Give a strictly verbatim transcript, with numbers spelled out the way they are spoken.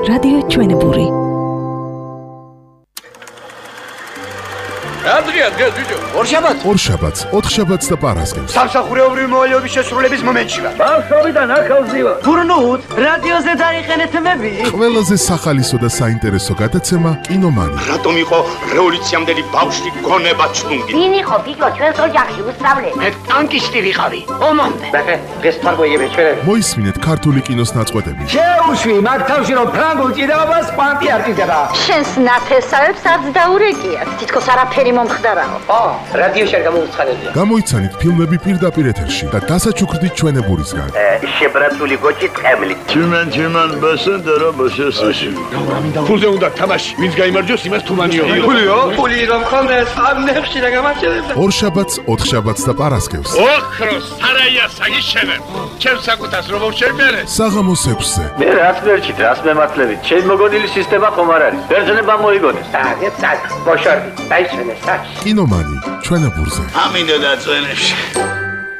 რადიო ჩვენებური. Adrian, gel video. ორშაბათს ორშაბათს, ოთხშაბათს და პარასკევს. სამსახურეობრივი მოვალეობის შესრულების მომენტში ვარ. ბავშვობიდან ახალზივარ. გურნუთ, რადიოზე დაიყენეთ მები. ყველაზე სახალისო და საინტერესო გადაცემა კინომანი. რატომ იყო რევოლუციამდელი ბავშვი გონება ჩუნგი? ვინ იყო ბიჭო ჩვენს ოჯახში უსწავლე? მე ტანკისტი ვიყავი. ომამდე. ბახე, ეს თარგოიები ჩვენები. მოისმინეთ ქართული კინოს ნაწყვეტები. შეუშვი მაგ თავში რომ ფრანგულ ჭიდაობას კვანტი არტიზება. შენს ნათესავებს არც დაურეკიათ. თითქოს არაფერი მომხდარაო. ო, რადიოში გამოვცხადებია. გამოიცანით ფილმები პირდაპირ ეთერში და დასაჩუქრდით ჩვენებურისგან. შებრაცული გოჭი ტყემლით. Tümen tümen besen dara başasın. ფულზე უნდა თამაში. ვინც გაიმარჯვოს, იმას თუმანიო. ფულიო? ფული რომ ხონდეს, ამ ნებში და გამარჯვებდა. ორშაბათს, ოთხშაბათს და პარასკევს. ოქროს სარაია საგიშევენ. ჩემს საკუთას რომ შევმერე. საღამოს ექვსზე. მე რას ვერჩით, რას მემართლებით? ჩემ მოგონილი სისტემა ხომ არ არის. ბერძნება მოიგონეს. აგეთ სად, ბოშორდი, დაიშვენე საჩ. კინომანი ჩვენებურზე. ამინდა და წვენებში.